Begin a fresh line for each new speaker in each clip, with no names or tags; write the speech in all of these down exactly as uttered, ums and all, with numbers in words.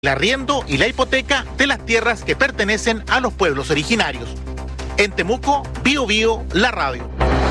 el arriendo y la hipoteca de las tierras que pertenecen a los pueblos originarios. En Temuco, Bío Bío, la radio.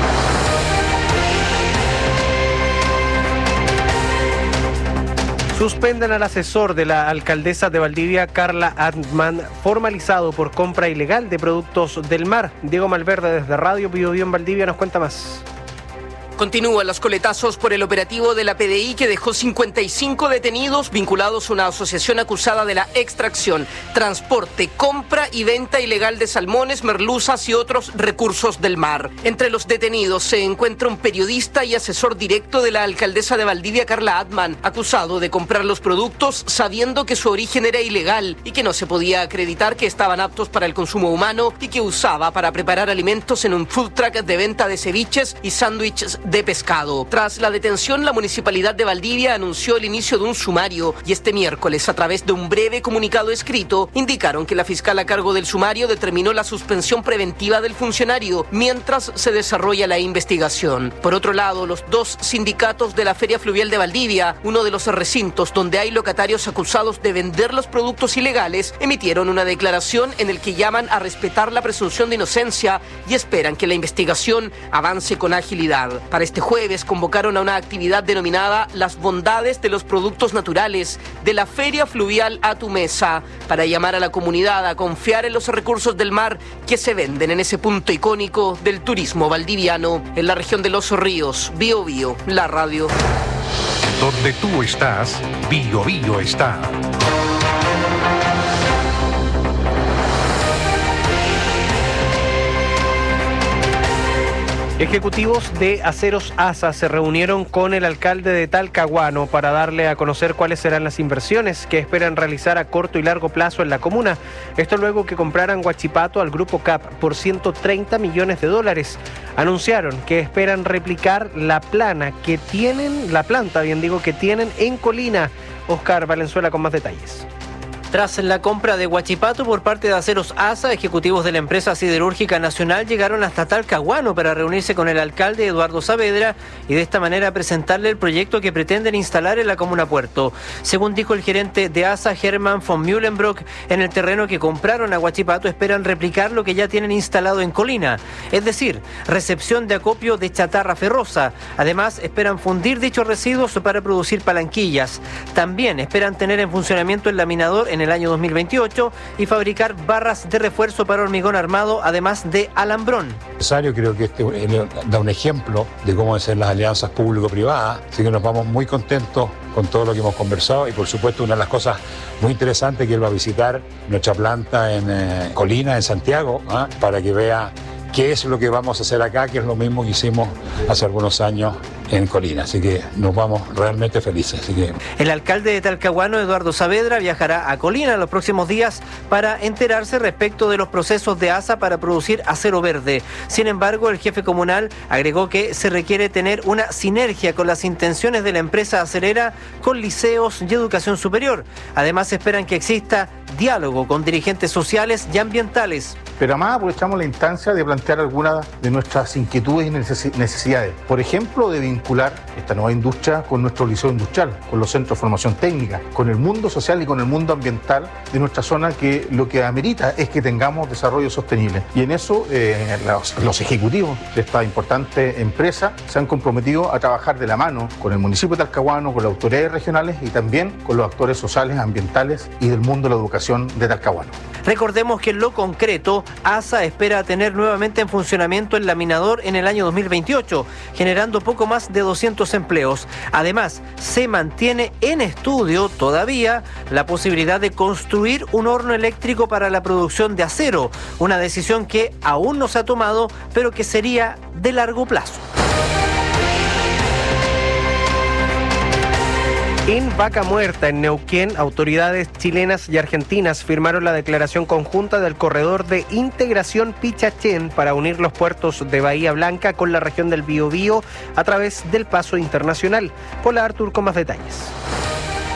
Suspenden al asesor de la alcaldesa de Valdivia, Carla Antman, formalizado por compra ilegal de productos del mar. Diego Malverde desde Radio Bío Bío en Valdivia nos cuenta más.
Continúan los coletazos por el operativo de la P D I que dejó cincuenta y cinco detenidos vinculados a una asociación acusada de la extracción, transporte, compra y venta ilegal de salmones, merluzas y otros recursos del mar. Entre los detenidos se encuentra un periodista y asesor directo de la alcaldesa de Valdivia, Carla Antman, acusado de comprar los productos sabiendo que su origen era ilegal y que no se podía acreditar que estaban aptos para el consumo humano y que usaba para preparar alimentos en un food truck de venta de ceviches y sándwiches de pescado. Tras la detención, la Municipalidad de Valdivia anunció el inicio de un sumario y este miércoles, a través de un breve comunicado escrito, indicaron que la fiscal a cargo del sumario determinó la suspensión preventiva del funcionario mientras se desarrolla la investigación. Por otro lado, los dos sindicatos de la Feria Fluvial de Valdivia, uno de los recintos donde hay locatarios acusados de vender los productos ilegales, emitieron una declaración en el que llaman a respetar la presunción de inocencia y esperan que la investigación avance con agilidad. Para este jueves convocaron a una actividad denominada Las bondades de los productos naturales de la Feria Fluvial a tu mesa, para llamar a la comunidad a confiar en los recursos del mar que se venden en ese punto icónico del turismo valdiviano, en la región de Los Ríos. Bío Bío, la radio.
Donde tú estás, Bío Bío está.
Ejecutivos de Aceros ASA se reunieron con el alcalde de Talcahuano para darle a conocer cuáles serán las inversiones que esperan realizar a corto y largo plazo en la comuna. Esto luego que compraran Huachipato al Grupo C A P por ciento treinta millones de dólares. Anunciaron que esperan replicar la plana que tienen, la planta, bien digo, que tienen en Colina. Oscar Valenzuela con más detalles.
Tras la compra de Huachipato por parte de Aceros ASA, ejecutivos de la empresa siderúrgica nacional llegaron hasta Talcahuano para reunirse con el alcalde Eduardo Saavedra y de esta manera presentarle el proyecto que pretenden instalar en la comuna Puerto. Según dijo el gerente de ASA, Herman von Mühlenbrock, en el terreno que compraron a Huachipato esperan replicar lo que ya tienen instalado en Colina, es decir, recepción de acopio de chatarra ferrosa. Además, esperan fundir dichos residuos para producir palanquillas. También esperan tener en funcionamiento el laminador en el año dos mil veintiocho y fabricar barras de refuerzo para hormigón armado, además de alambrón.
Creo que este da un ejemplo de cómo deben ser las alianzas público-privadas, así que nos vamos muy contentos con todo lo que hemos conversado y por supuesto una de las cosas muy interesantes que él va a visitar nuestra planta en eh, Colina, en Santiago, ¿eh? para que vea qué es lo que vamos a hacer acá, que es lo mismo que hicimos hace algunos años en Colina, así que nos vamos realmente felices. Así que...
El alcalde de Talcahuano, Eduardo Saavedra, viajará a Colina en los próximos días para enterarse respecto de los procesos de ASA para producir acero verde. Sin embargo, el jefe comunal agregó que se requiere tener una sinergia con las intenciones de la empresa acerera con liceos y educación superior. Además, esperan que exista diálogo con dirigentes sociales y ambientales.
Pero además aprovechamos la instancia de plantear algunas de nuestras inquietudes y necesidades. Por ejemplo, de vincular esta nueva industria con nuestro liceo industrial, con los centros de formación técnica, con el mundo social y con el mundo ambiental de nuestra zona, que lo que amerita es que tengamos desarrollo sostenible. Y en eso eh, los, los ejecutivos de esta importante empresa se han comprometido a trabajar de la mano con el municipio de Talcahuano, con las autoridades regionales y también con los actores sociales, ambientales y del mundo de la educación de Talcahuano.
Recordemos que en lo concreto, ASA espera tener nuevamente en funcionamiento el laminador en el año dos mil veintiocho, generando poco más de doscientos empleos. Además, se mantiene en estudio todavía la posibilidad de construir un horno eléctrico para la producción de acero, una decisión que aún no se ha tomado, pero que sería de largo plazo.
En Vaca Muerta, en Neuquén, autoridades chilenas y argentinas firmaron la declaración conjunta del corredor de integración Pichachén para unir los puertos de Bahía Blanca con la región del Biobío a través del paso internacional. Hola Artur, con más detalles.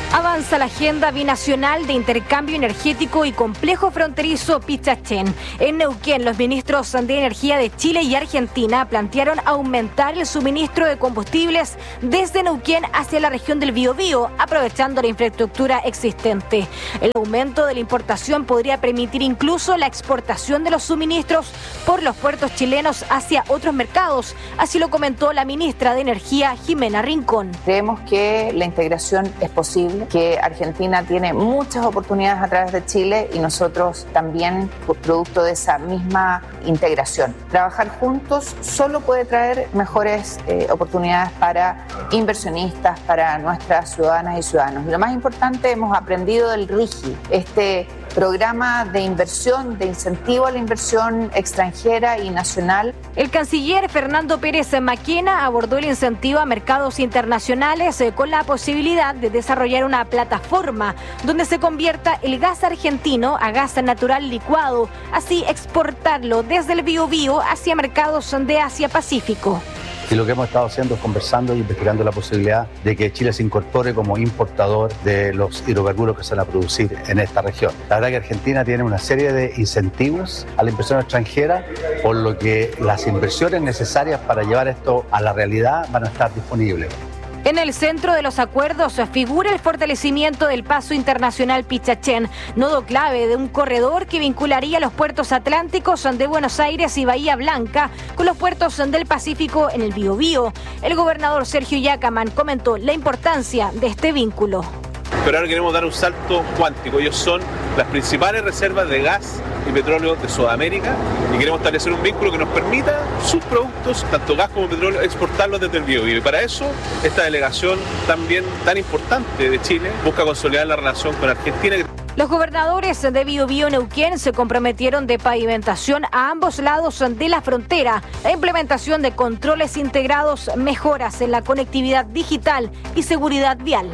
Avanza la agenda binacional de intercambio energético y complejo fronterizo Pichachén. En Neuquén, los ministros de Energía de Chile y Argentina plantearon aumentar el suministro de combustibles desde Neuquén hacia la región del Biobío, aprovechando la infraestructura existente. El aumento de la importación podría permitir incluso la exportación de los suministros por los puertos chilenos hacia otros mercados. Así lo comentó la ministra de Energía, Jimena Rincón.
Creemos que la integración es posible, que Argentina tiene muchas oportunidades a través de Chile y nosotros también, producto de esa misma integración. Trabajar juntos solo puede traer mejores eh, oportunidades para inversionistas, para nuestras ciudadanas y ciudadanos. Y lo más importante, hemos aprendido del RIGI, este programa de inversión, de incentivo a la inversión extranjera y nacional.
El canciller Fernando Pérez Maquena abordó el incentivo a mercados internacionales eh, con la posibilidad de desarrollar una plataforma donde se convierta el gas argentino a gas natural licuado, así exportarlo desde el Biobío hacia mercados de Asia-Pacífico.
Y lo que hemos estado haciendo es conversando y investigando la posibilidad de que Chile se incorpore como importador de los hidrocarburos que se van a producir en esta región. La verdad que Argentina tiene una serie de incentivos a la inversión extranjera, por lo que las inversiones necesarias para llevar esto a la realidad van a estar disponibles.
En el centro de los acuerdos figura el fortalecimiento del paso internacional Pichachén, nodo clave de un corredor que vincularía los puertos atlánticos de Buenos Aires y Bahía Blanca con los puertos del Pacífico en el Biobío. El gobernador Sergio Yacaman comentó la importancia de este vínculo.
Pero ahora queremos dar un salto cuántico. Ellos son las principales reservas de gas y petróleo de Sudamérica y queremos establecer un vínculo que nos permita sus productos, tanto gas como petróleo, exportarlos desde el Biobío. Y para eso, esta delegación también tan importante de Chile busca consolidar la relación con Argentina.
Los gobernadores de Biobío Neuquén se comprometieron de pavimentación a ambos lados de la frontera, la implementación de controles integrados, mejoras en la conectividad digital y seguridad vial.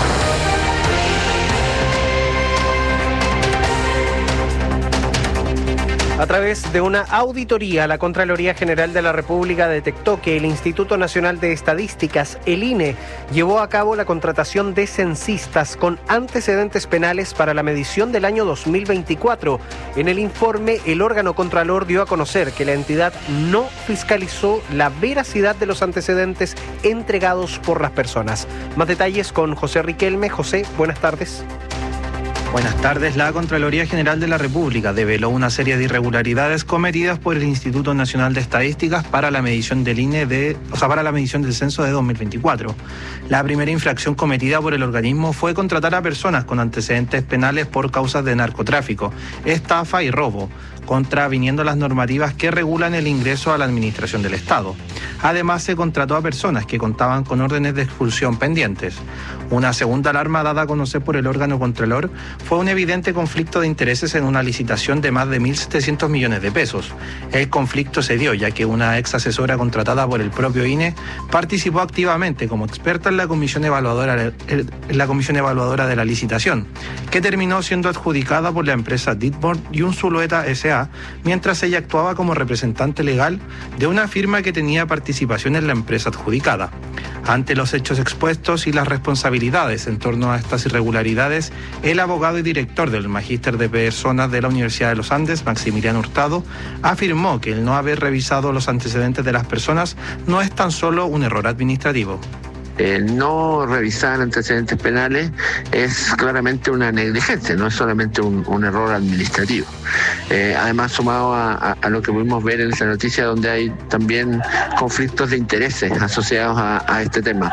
A través de una auditoría, la Contraloría General de la República detectó que el Instituto Nacional de Estadísticas, el I N E, llevó a cabo la contratación de censistas con antecedentes penales para la medición del año dos mil veinticuatro. En el informe, el órgano contralor dio a conocer que la entidad no fiscalizó la veracidad de los antecedentes entregados por las personas. Más detalles con José Riquelme. José, buenas tardes.
Buenas tardes. La Contraloría General de la República develó una serie de irregularidades cometidas por el Instituto Nacional de Estadísticas para la medición del I N E de, o sea, para la medición del censo de dos mil veinticuatro. La primera infracción cometida por el organismo fue contratar a personas con antecedentes penales por causas de narcotráfico, estafa y robo, contraviniendo las normativas que regulan el ingreso a la administración del Estado. Además, se contrató a personas que contaban con órdenes de expulsión pendientes. Una segunda alarma dada a conocer por el órgano contralor fue un evidente conflicto de intereses en una licitación de más de mil setecientos millones de pesos. El conflicto se dio ya que una ex asesora contratada por el propio I N E participó activamente como experta en la comisión evaluadora, en la comisión evaluadora de la licitación, que terminó siendo adjudicada por la empresa Ditborn y un Zulueta S A, mientras ella actuaba como representante legal de una firma que tenía participación en la empresa adjudicada. Ante los hechos expuestos y las responsabilidades en torno a estas irregularidades, el abogado y director del Magíster de Personas de la Universidad de los Andes, Maximiliano Hurtado, afirmó que el no haber revisado los antecedentes de las personas no es tan solo un error administrativo.
El no revisar antecedentes penales es claramente una negligencia, no es solamente un, un error administrativo. Eh, además, sumado a, a, a lo que pudimos ver en esa noticia, donde hay también conflictos de intereses asociados a, a este tema.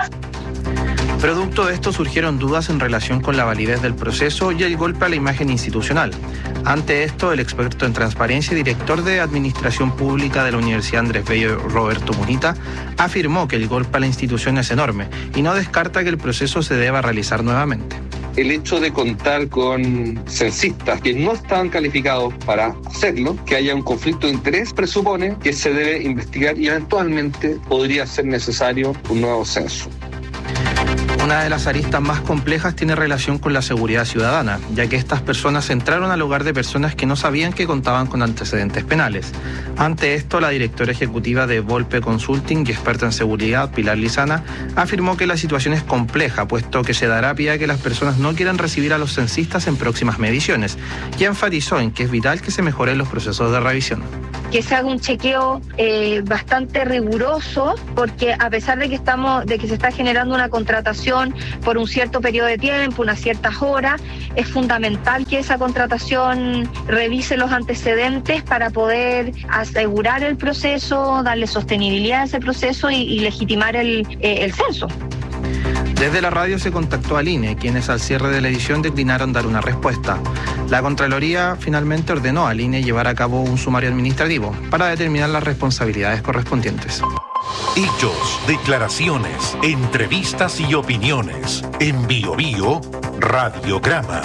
Producto de esto surgieron dudas en relación con la validez del proceso y el golpe a la imagen institucional. Ante esto, el experto en transparencia y director de Administración Pública de la Universidad Andrés Bello, Roberto Munita, afirmó que el golpe a la institución es enorme y no descarta que el proceso se deba realizar nuevamente.
El hecho de contar con censistas que no estaban calificados para hacerlo, que haya un conflicto de interés, presupone que se debe investigar y eventualmente podría ser necesario un nuevo censo.
Una de las aristas más complejas tiene relación con la seguridad ciudadana, ya que estas personas entraron al hogar de personas que no sabían que contaban con antecedentes penales. Ante esto, la directora ejecutiva de Volpe Consulting y experta en seguridad, Pilar Lizana, afirmó que la situación es compleja, puesto que se dará pie a que las personas no quieran recibir a los censistas en próximas mediciones, y enfatizó en que es vital que se mejoren los procesos de revisión.
Que se haga un chequeo eh, bastante riguroso, porque a pesar de que estamos, de que se está generando una contratación por un cierto periodo de tiempo, unas ciertas horas, es fundamental que esa contratación revise los antecedentes para poder asegurar el proceso, darle sostenibilidad a ese proceso y, y legitimar el, eh, el censo.
Desde la radio se contactó al I N E, quienes al cierre de la edición declinaron dar una respuesta. La Contraloría finalmente ordenó al I N E llevar a cabo un sumario administrativo para determinar las responsabilidades correspondientes.
Hechos, declaraciones, entrevistas y opiniones. En Bio Bio, Radiograma.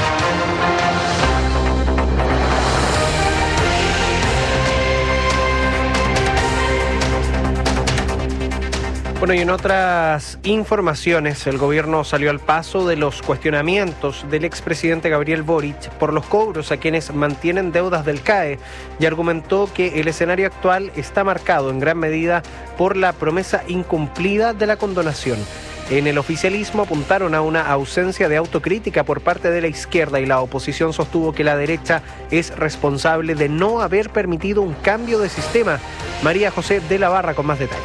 Bueno, y en otras informaciones, el gobierno salió al paso de los cuestionamientos del expresidente Gabriel Boric por los cobros a quienes mantienen deudas del C A E y argumentó que el escenario actual está marcado en gran medida por la promesa incumplida de la condonación. En el oficialismo apuntaron a una ausencia de autocrítica por parte de la izquierda y la oposición sostuvo que la derecha es responsable de no haber permitido un cambio de sistema. María José de la Barra con más detalles.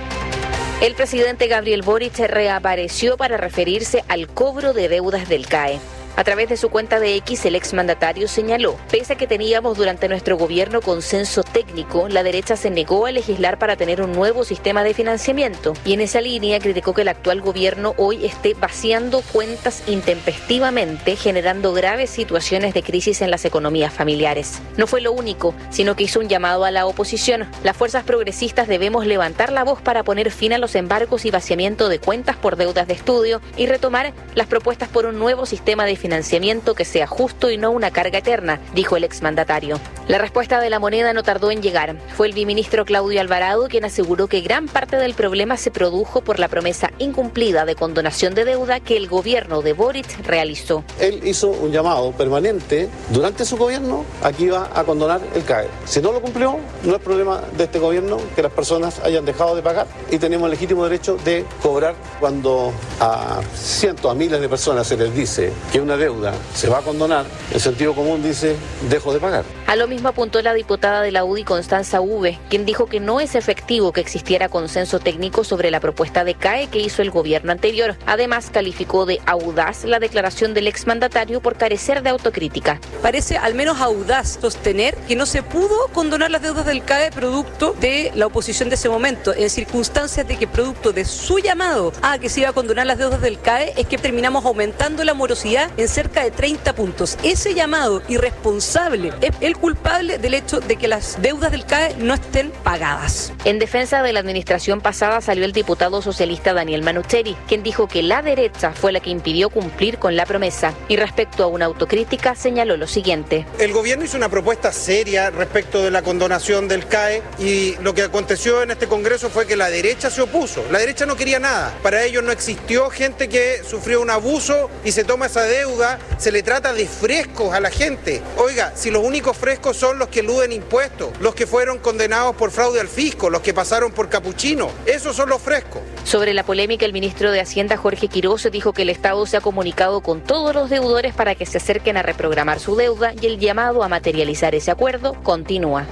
El presidente Gabriel Boric reapareció para referirse al cobro de deudas del C A E. A través de su cuenta de X, el exmandatario señaló, pese a que teníamos durante nuestro gobierno consenso técnico, la derecha se negó a legislar para tener un nuevo sistema de financiamiento. Y en esa línea criticó que el actual gobierno hoy esté vaciando cuentas intempestivamente, generando graves situaciones de crisis en las economías familiares. No fue lo único, sino que hizo un llamado a la oposición. Las fuerzas progresistas debemos levantar la voz para poner fin a los embargos y vaciamiento de cuentas por deudas de estudio y retomar las propuestas por un nuevo sistema de financiamiento que sea justo y no una carga eterna, dijo el exmandatario. La respuesta de la moneda no tardó en llegar. Fue el viceministro Claudio Alvarado quien aseguró que gran parte del problema se produjo por la promesa incumplida de condonación de deuda que el gobierno de Boric realizó.
Él hizo un llamado permanente durante su gobierno a que iba a condonar el C A E. Si no lo cumplió, no es problema de este gobierno que las personas hayan dejado de pagar y tenemos el legítimo derecho de cobrar cuando a cientos, a miles de personas se les dice que una deuda se va a condonar, el sentido común dice, dejo de pagar.
A lo mismo apuntó la diputada de la U D I, Constanza Uve, quien dijo que no es efectivo que existiera consenso técnico sobre la propuesta de C A E que hizo el gobierno anterior. Además, calificó de audaz la declaración del exmandatario por carecer de autocrítica.
Parece al menos audaz sostener que no se pudo condonar las deudas del C A E producto de la oposición de ese momento, en circunstancias de que producto de su llamado a que se iba a condonar las deudas del C A E es que terminamos aumentando la morosidad en cerca de treinta puntos. Ese llamado irresponsable es el culpable del hecho de que las deudas del C A E no estén pagadas.
En defensa de la administración pasada salió el diputado socialista Daniel Manucheri, quien dijo que la derecha fue la que impidió cumplir con la promesa. Y respecto a una autocrítica, señaló lo siguiente.
El gobierno hizo una propuesta seria respecto de la condonación del C A E y lo que aconteció en este Congreso fue que la derecha se opuso. La derecha no quería nada. Para ellos no existió gente que sufrió un abuso y se toma esa deuda, se le trata de frescos a la gente. Oiga, si los únicos frescos son los que eluden impuestos, los que fueron condenados por fraude al fisco, los que pasaron por capuchino, esos son los frescos.
Sobre la polémica, el ministro de Hacienda, Jorge Quiroz, dijo que el Estado se ha comunicado con todos los deudores para que se acerquen a reprogramar su deuda y el llamado a materializar ese acuerdo continúa.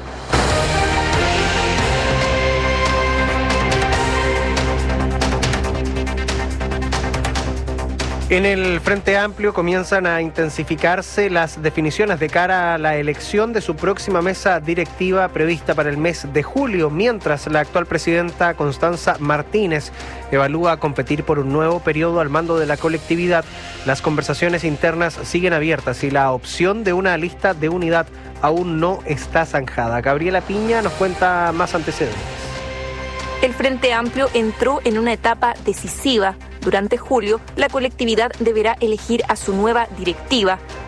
En el Frente Amplio comienzan a intensificarse las definiciones de cara a la elección de su próxima mesa directiva prevista para el mes de julio, mientras la actual presidenta Constanza Martínez evalúa competir por un nuevo periodo al mando de la colectividad. Las conversaciones internas siguen abiertas y la opción de una lista de unidad aún no está zanjada. Gabriela Piña nos cuenta más antecedentes.
El Frente Amplio entró en una etapa decisiva. Durante julio, la colectividad deberá elegir a su nueva directiva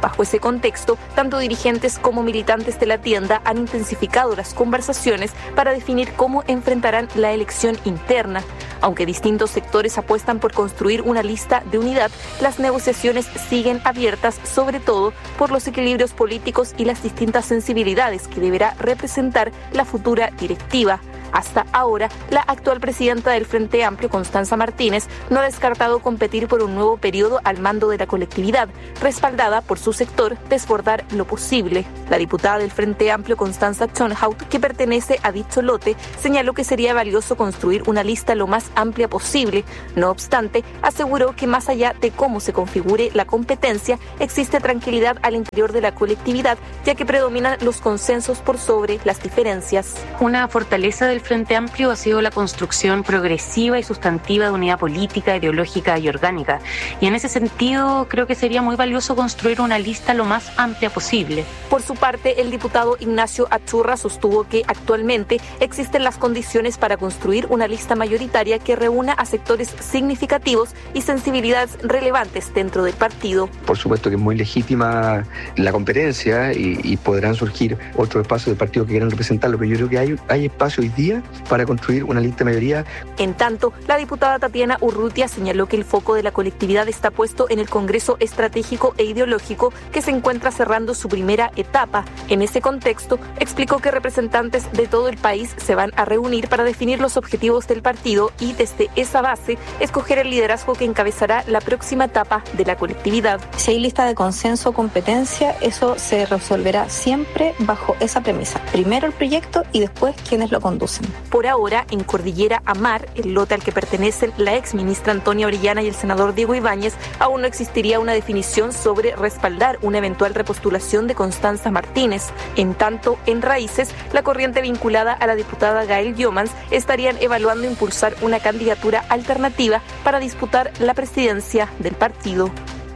Bajo ese contexto, tanto dirigentes como militantes de la tienda han intensificado las conversaciones para definir cómo enfrentarán la elección interna. Aunque distintos sectores apuestan por construir una lista de unidad, las negociaciones siguen abiertas, sobre todo por los equilibrios políticos y las distintas sensibilidades que deberá representar la futura directiva. Hasta ahora, la actual presidenta del Frente Amplio, Constanza Martínez, no ha descartado competir por un nuevo periodo al mando de la colectividad, respaldada por su sector desbordar lo posible. La diputada del Frente Amplio, Constanza Turnhout, que pertenece a dicho lote, señaló que sería valioso construir una lista lo más amplia posible. No obstante, aseguró que más allá de cómo se configure la competencia, existe tranquilidad al interior de la colectividad, ya que predominan los consensos por sobre las diferencias.
Una fortaleza del Frente Amplio ha sido la construcción progresiva y sustantiva de unidad política, ideológica y orgánica. Y en ese sentido, creo que sería muy valioso construir una lista lo más amplia posible.
Por su parte, el diputado Ignacio Achurra sostuvo que actualmente existen las condiciones para construir una lista mayoritaria que reúna a sectores significativos y sensibilidades relevantes dentro del partido.
Por supuesto que es muy legítima la competencia y, y podrán surgir otros espacios del partido que quieran representarlo, pero yo creo que hay, hay espacio hoy día para construir una lista de mayoría.
En tanto, la diputada Tatiana Urrutia señaló que el foco de la colectividad está puesto en el Congreso Estratégico e Ideológico que se encuentra cerrando su primera etapa. En ese contexto, explicó que representantes de todo el país se van a reunir para definir los objetivos del partido y desde esa base escoger el liderazgo que encabezará la próxima etapa de la colectividad.
Si hay lista de consenso o competencia, eso se resolverá siempre bajo esa premisa. Primero el proyecto y después quienes lo conducen.
Por ahora, en Cordillera Amar, el lote al que pertenecen la ex ministra Antonia Orellana y el senador Diego Ibáñez, aún no existiría una definición sobre respaldar una eventual repostulación de Constanza Martínez. En tanto, en Raíces, la corriente vinculada a la diputada Gael Yomans estarían evaluando impulsar una candidatura alternativa para disputar la presidencia del partido.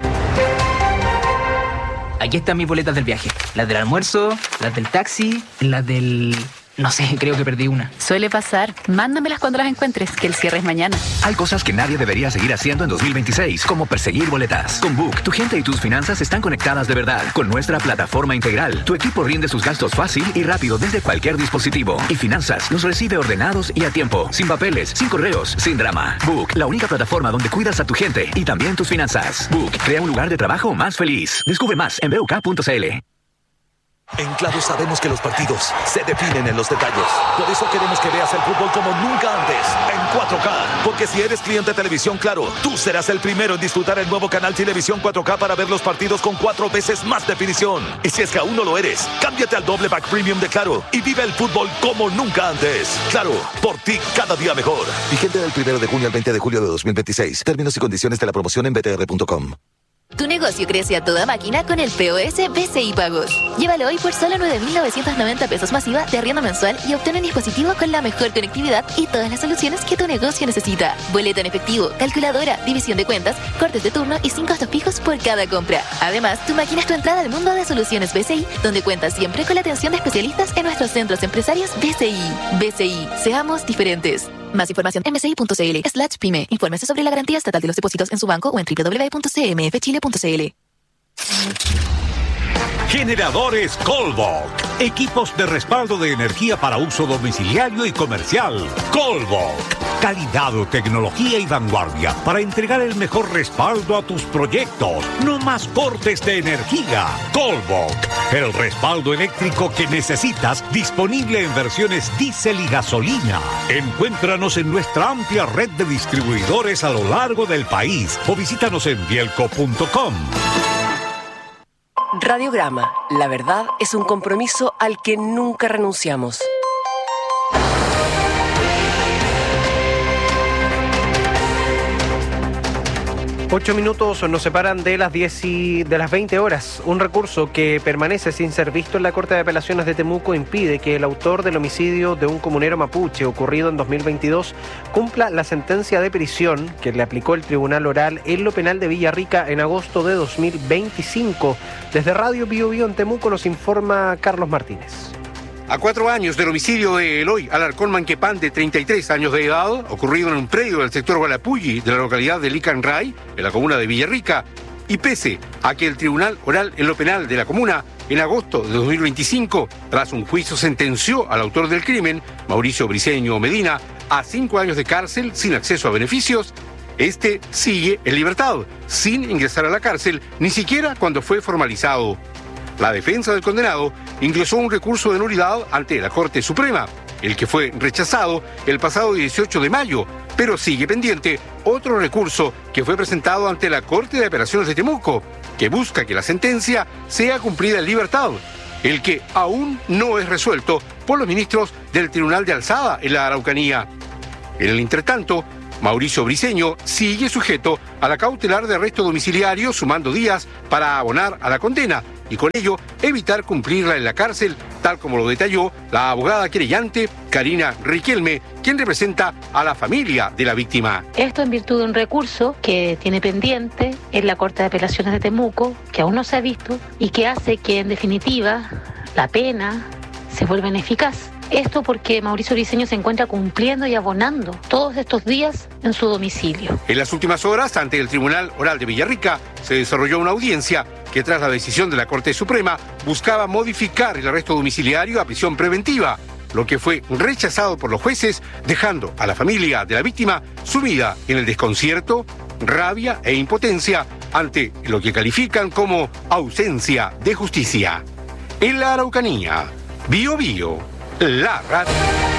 Aquí están mis boletas del viaje. Las del almuerzo, las del taxi, las del... No sé, creo que perdí una.
Suele pasar. Mándamelas cuando las encuentres, que el cierre es mañana.
Hay cosas que nadie debería seguir haciendo en dos mil veintiséis, como perseguir boletas. Con Book, tu gente y tus finanzas están conectadas de verdad. Con nuestra plataforma integral, tu equipo rinde sus gastos fácil y rápido desde cualquier dispositivo. Y Finanzas los recibe ordenados y a tiempo, sin papeles, sin correos, sin drama. Book, la única plataforma donde cuidas a tu gente y también tus finanzas. Book, crea un lugar de trabajo más feliz. Descubre más en b u k punto c l.
En Claro sabemos que los partidos se definen en los detalles. Por eso queremos que veas el fútbol como nunca antes, en cuatro K. Porque si eres cliente de Televisión Claro, tú serás el primero en disfrutar el nuevo canal Televisión cuatro K para ver los partidos con cuatro veces más definición. Y si es que aún no lo eres, cámbiate al doble pack premium de Claro y vive el fútbol como nunca antes. Claro, por ti cada día mejor. Vigente del primero de junio al veinte de julio de dos mil veintiséis. Términos y condiciones de la promoción en b t r punto com.
Tu negocio crece a toda máquina con el P O S B C I Pagos. Llévalo hoy por solo nueve mil novecientos noventa pesos masiva de arriendo mensual y obtén un dispositivo con la mejor conectividad y todas las soluciones que tu negocio necesita. Boleta en efectivo, calculadora, división de cuentas, cortes de turno y sin costos fijos por cada compra. Además, tu máquina es tu entrada al mundo de soluciones B C I, donde cuentas siempre con la atención de especialistas en nuestros centros empresarios B C I. B C I, seamos diferentes. Más información en b c i punto c l slash pyme. Infórmese sobre la garantía estatal de los depósitos en su banco o en w w w punto c m f chile punto c l.
Generadores Colvolt. Equipos de respaldo de energía para uso domiciliario y comercial. Colvolt. Calidad, tecnología y vanguardia para entregar el mejor respaldo a tus proyectos. No más cortes de energía. Colvolt. El respaldo eléctrico que necesitas, disponible en versiones diésel y gasolina. Encuéntranos en nuestra amplia red de distribuidores a lo largo del país o visítanos en bielco punto com.
Radiograma. La verdad es un compromiso al que nunca renunciamos.
Ocho minutos nos separan de las diez y de las veinte horas. Un recurso que permanece sin ser visto en la Corte de Apelaciones de Temuco impide que el autor del homicidio de un comunero mapuche ocurrido en dos mil veintidós cumpla la sentencia de prisión que le aplicó el Tribunal Oral en lo penal de Villarrica en agosto de dos mil veinticinco. Desde Radio Bio Bio en Temuco nos informa Carlos Martínez.
A cuatro años del homicidio de Eloy Alarcón Manquepán, de treinta y tres años de edad, ocurrido en un predio del sector Gualapulli de la localidad de Licanray, en la comuna de Villarrica, Y pese a que el Tribunal Oral en lo Penal de la Comuna, en agosto de dos mil veinticinco, tras un juicio sentenció al autor del crimen, Mauricio Briceño Medina, a cinco años de cárcel sin acceso a beneficios, este sigue en libertad, sin ingresar a la cárcel, ni siquiera cuando fue formalizado. La defensa del condenado ingresó un recurso de nulidad ante la Corte Suprema, el que fue rechazado el pasado dieciocho de mayo, pero sigue pendiente otro recurso que fue presentado ante la Corte de Apelaciones de Temuco, que busca que la sentencia sea cumplida en libertad, el que aún no es resuelto por los ministros del Tribunal de Alzada en la Araucanía. En el entretanto, Mauricio Briceño sigue sujeto a la cautelar de arresto domiciliario, sumando días para abonar a la condena y con ello evitar cumplirla en la cárcel, tal como lo detalló la abogada querellante Karina Riquelme, quien representa a la familia de la víctima.
Esto en virtud de un recurso que tiene pendiente en la Corte de Apelaciones de Temuco, que aún no se ha visto y que hace que en definitiva la pena se vuelva ineficaz. Esto porque Mauricio Briceño se encuentra cumpliendo y abonando todos estos días en su domicilio.
En las últimas horas, ante el Tribunal Oral de Villarrica, se desarrolló una audiencia que tras la decisión de la Corte Suprema buscaba modificar el arresto domiciliario a prisión preventiva, lo que fue rechazado por los jueces, dejando a la familia de la víctima sumida en el desconcierto, rabia e impotencia ante lo que califican como ausencia de justicia. En la Araucanía, Bío Bío, la radio.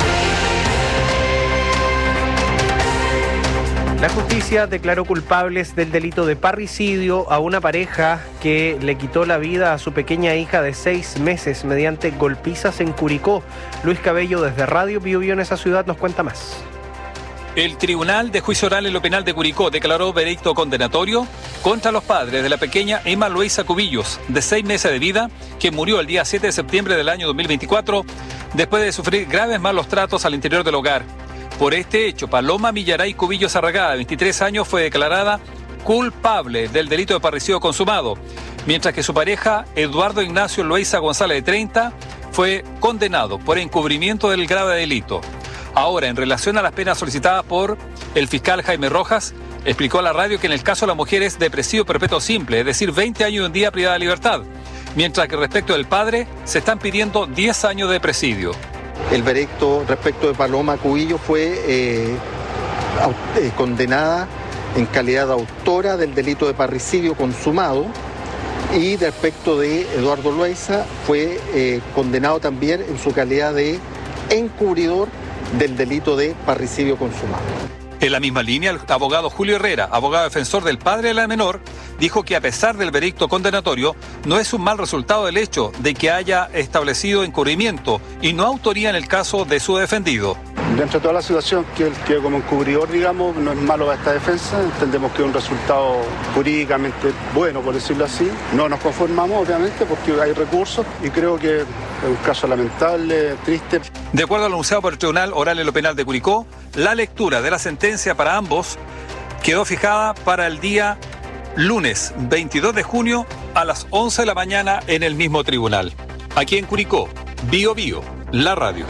La justicia declaró culpables del delito de parricidio a una pareja que le quitó la vida a su pequeña hija de seis meses mediante golpizas en Curicó. Luis Cabello desde Radio Bío Bío en esa ciudad nos cuenta más.
El Tribunal de Juicio Oral en lo Penal de Curicó declaró veredicto condenatorio contra los padres de la pequeña Emma Loaiza Cubillos, de seis meses de vida, que murió el día siete de septiembre del año dos mil veinticuatro después de sufrir graves malos tratos al interior del hogar. Por este hecho, Paloma Millaray Cubillos Arragada, de veintitrés años, fue declarada culpable del delito de parricidio consumado, mientras que su pareja, Eduardo Ignacio Loaiza González, de treinta, fue condenado por encubrimiento del grave delito. Ahora, en relación a las penas solicitadas por el fiscal Jaime Rojas, explicó a la radio que en el caso de la mujer es de presidio perpetuo simple, es decir, veinte años y un día privada de libertad, mientras que respecto del padre se están pidiendo diez años de presidio.
El veredicto respecto de Paloma Cubillos fue eh, eh, condenada en calidad de autora del delito de parricidio consumado, y respecto de Eduardo Loaiza fue eh, condenado también en su calidad de encubridor del delito de parricidio consumado.
En la misma línea, el abogado Julio Herrera, abogado defensor del padre de la menor, dijo que a pesar del veredicto condenatorio, no es un mal resultado el hecho de que haya establecido encubrimiento y no autoría en el caso de su defendido.
Dentro de toda la situación que él quedó como encubridor, digamos, no es malo para esta defensa, entendemos que es un resultado jurídicamente bueno, por decirlo así. No nos conformamos, obviamente, porque hay recursos y creo que es un caso lamentable, triste.
De acuerdo al anunciado por el Tribunal Oral en lo Penal de Curicó, la lectura de la sentencia para ambos quedó fijada para el día lunes veintidós de junio a las once de la mañana en el mismo tribunal. Aquí en Curicó, Bío Bío, la radio.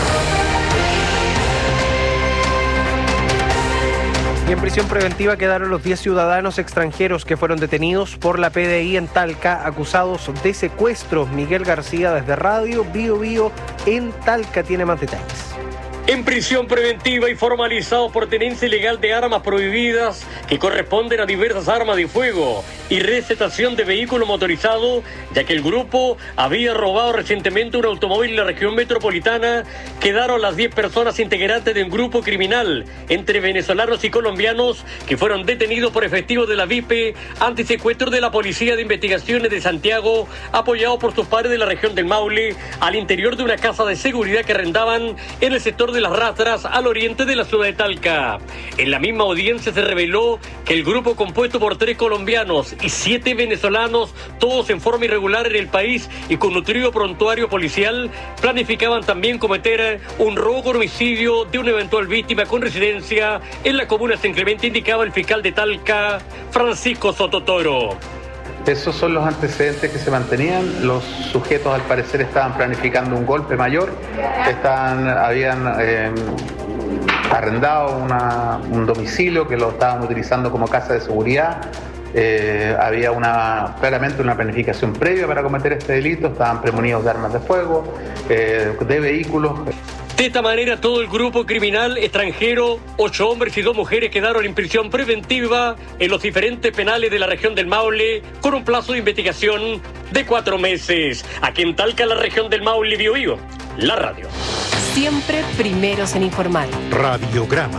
Y en prisión preventiva quedaron los diez ciudadanos extranjeros que fueron detenidos por la P D I en Talca, acusados de secuestro. Miguel García desde Radio Bío Bío en Talca tiene más detalles.
En prisión preventiva y formalizado por tenencia ilegal de armas prohibidas que corresponden a diversas armas de fuego y recetación de vehículo motorizado, ya que el grupo había robado recientemente un automóvil en la región metropolitana, quedaron las diez personas integrantes de un grupo criminal entre venezolanos y colombianos que fueron detenidos por efectivos de la V I P antisecuestro de la Policía de Investigaciones de Santiago, apoyado por sus padres de la región del Maule, al interior de una casa de seguridad que arrendaban en el sector de Las Rastras, al oriente de la ciudad de Talca. En la misma audiencia se reveló que el grupo, compuesto por tres colombianos y siete venezolanos, todos en forma irregular en el país y con nutrido prontuario policial, planificaban también cometer un robo con homicidio de una eventual víctima con residencia en la comuna San Clemente, indicaba el fiscal de Talca, Francisco Sototoro.
Esos son los antecedentes que se mantenían. Los sujetos, al parecer, estaban planificando un golpe mayor. Estaban, habían eh, arrendado una, un domicilio que lo estaban utilizando como casa de seguridad. Eh, había una claramente una planificación previa para cometer este delito, estaban premonidos de armas de fuego, eh, de vehículos.
De esta manera, todo el grupo criminal extranjero, ocho hombres y dos mujeres, quedaron en prisión preventiva en los diferentes penales de la región del Maule, con un plazo de investigación de cuatro meses. Aquí en Talca, la región del Maule, Biobío, la radio.
Siempre primeros en informar.
Radiograma.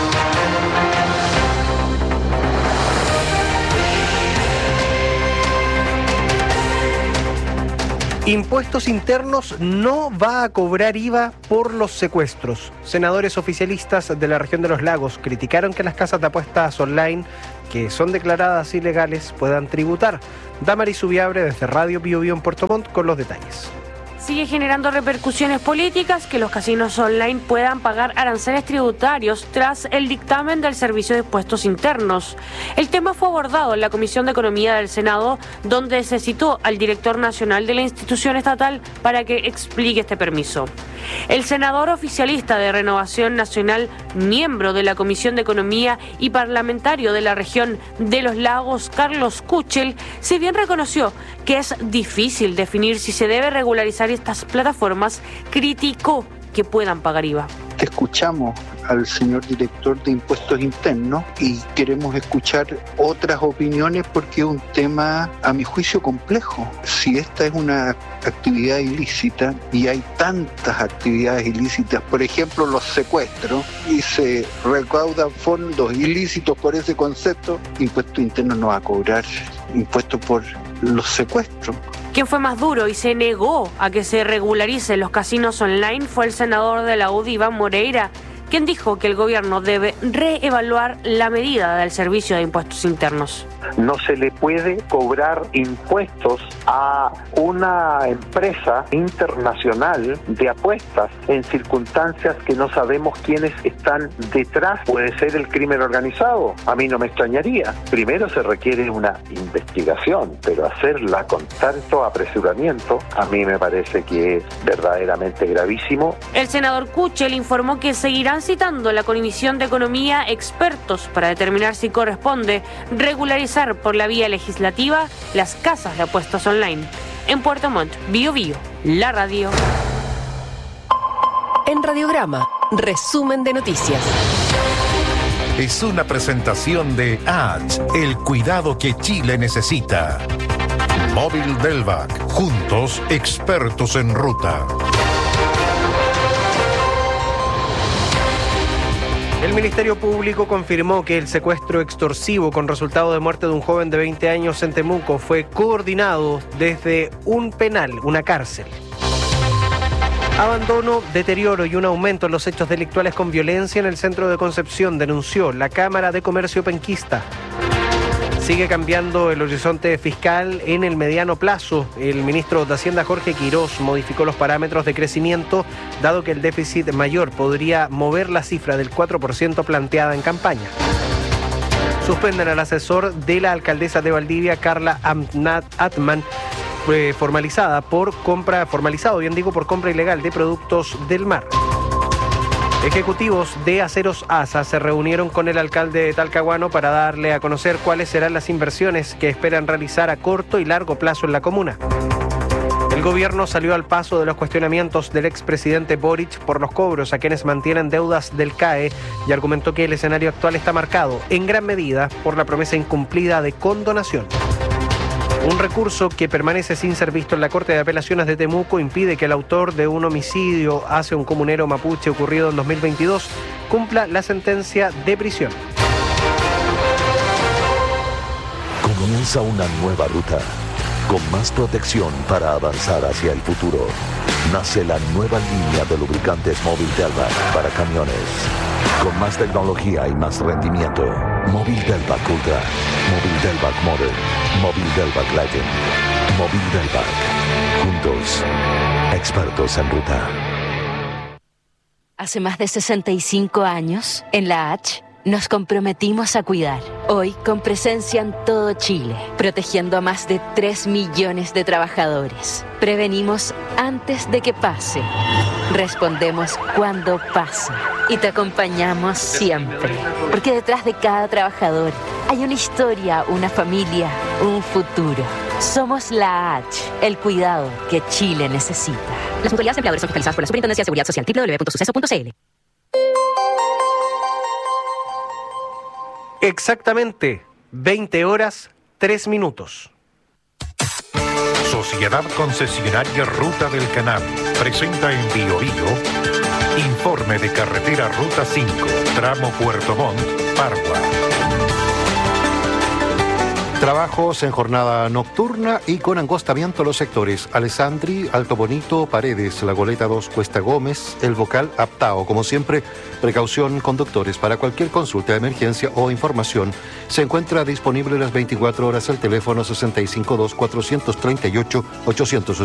Impuestos Internos no va a cobrar I V A por los secuestros. Senadores oficialistas de la región de los lagos criticaron que las casas de apuestas online, que son declaradas ilegales, puedan tributar. Damaris Subiabre desde Radio Biobío en Puerto Montt con los detalles.
Sigue generando repercusiones políticas que los casinos online puedan pagar aranceles tributarios tras el dictamen del Servicio de Impuestos Internos. El tema fue abordado en la Comisión de Economía del Senado, donde se citó al director nacional de la institución estatal para que explique este permiso. El senador oficialista de Renovación Nacional, miembro de la Comisión de Economía y parlamentario de la región de los lagos, Carlos Kuchel, si bien reconoció que es difícil definir si se debe regularizar estas plataformas, criticó que puedan pagar I V A.
Escuchamos al señor director de Impuestos Internos y queremos escuchar otras opiniones porque es un tema, a mi juicio, complejo. Si esta es una actividad ilícita y hay tantas actividades ilícitas, por ejemplo los secuestros, y se recaudan fondos ilícitos por ese concepto, Impuestos Internos no va a cobrar impuestos por los secuestros.
Quien fue más duro y se negó a que se regularicen los casinos online fue el senador de la U D I, Iván Moreira, quien dijo que el gobierno debe reevaluar la medida del Servicio de Impuestos Internos.
No se le puede cobrar impuestos a una empresa internacional de apuestas en circunstancias que no sabemos quiénes están detrás. Puede ser el crimen organizado, a mí no me extrañaría. Primero se requiere una investigación, pero hacerla con tanto apresuramiento a mí me parece que es verdaderamente gravísimo.
El senador Kuchel informó que seguirán citando a la Comisión de Economía expertos para determinar si corresponde regularizar por la vía legislativa las casas de apuestas online. En Puerto Montt, Biobío, la radio.
En Radiograma, resumen de noticias.
Es una presentación de H, el cuidado que Chile necesita. Móvil Delvac, juntos expertos en ruta.
El Ministerio Público confirmó que el secuestro extorsivo con resultado de muerte de un joven de veinte años en Temuco fue coordinado desde un penal, una cárcel. Abandono, deterioro y un aumento en los hechos delictuales con violencia en el centro de Concepción, denunció la Cámara de Comercio Penquista. Sigue cambiando el horizonte fiscal en el mediano plazo. El ministro de Hacienda, Jorge Quirós, modificó los parámetros de crecimiento, dado que el déficit mayor podría mover la cifra del cuatro por ciento planteada en campaña. Suspenden al asesor de la alcaldesa de Valdivia, Carla Amnat Atman, eh, formalizada por compra, formalizado, bien digo, por compra ilegal de productos del mar. Ejecutivos de Aceros Asa se reunieron con el alcalde de Talcahuano para darle a conocer cuáles serán las inversiones que esperan realizar a corto y largo plazo en la comuna. El gobierno salió al paso de los cuestionamientos del expresidente Boric por los cobros a quienes mantienen deudas del C A E y argumentó que el escenario actual está marcado en gran medida por la promesa incumplida de condonación. Un recurso que permanece sin ser visto en la Corte de Apelaciones de Temuco impide que el autor de un homicidio hacia un comunero mapuche ocurrido en dos mil veintidós cumpla la sentencia de prisión.
Comienza una nueva ruta, con más protección para avanzar hacia el futuro. Nace la nueva línea de lubricantes Móvil Delvac para camiones. Con más tecnología y más rendimiento. Móvil Delvac Ultra, Móvil Delvac Modern, Móvil Delvac Legend, Móvil Delvac. Juntos, expertos en ruta.
Hace más de sesenta y cinco años, en la H,
nos comprometimos a cuidar. Hoy con presencia en todo Chile, protegiendo a más de tres millones de trabajadores. Prevenimos antes de que pase. Respondemos cuando pasa. Y te acompañamos siempre. Porque detrás de cada trabajador hay una historia, una familia, un futuro. Somos la H, el cuidado que Chile necesita.
Las mutualidades de empleadores son fiscalizadas por la Superintendencia de Seguridad Social. doble u doble u doble u punto suceso punto c l.
Exactamente, veinte horas, tres minutos.
Sociedad Concesionaria Ruta del Canal presenta en Bio Bio informe de carretera Ruta cinco, tramo Puerto Montt, Pargua.
Trabajos en jornada nocturna y con angostamiento a los sectores Alessandri, Alto Bonito, Paredes, La Goleta dos, Cuesta Gómez, El Vocal, Aptao. Como siempre, precaución conductores. Para cualquier consulta de emergencia o información, se encuentra disponible las veinticuatro horas el teléfono sesenta y cinco dos, cuatrocientos treinta y ocho, ochocientos